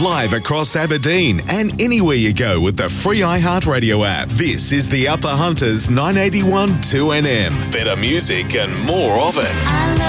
live across Aberdeen and anywhere you go with the free iHeartRadio app. This is the Upper Hunters 981 2NM. Better music and more of it.